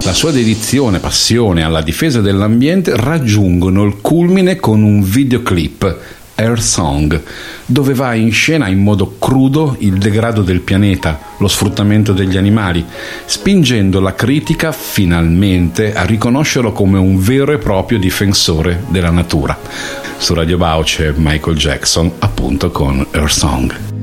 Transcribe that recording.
La sua dedizione e passione alla difesa dell'ambiente raggiungono il culmine con un videoclip, Earth Song, dove va in scena in modo crudo il degrado del pianeta, lo sfruttamento degli animali, spingendo la critica finalmente a riconoscerlo come un vero e proprio difensore della natura. Su Radio Bau c'è Michael Jackson, appunto con Earth Song.